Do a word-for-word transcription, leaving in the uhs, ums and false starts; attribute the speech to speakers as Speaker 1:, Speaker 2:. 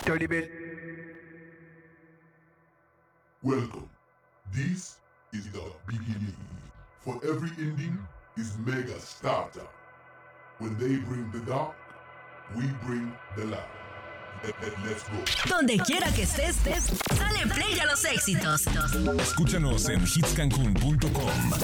Speaker 1: Tolibel.
Speaker 2: Welcome. This is the beginning. For every ending is mega starter. When they bring the dark, we bring the light. Let, let, let's go.
Speaker 3: Donde quiera que estés, estés, dale play a los éxitos.
Speaker 4: Escúchanos en hits cancún punto com.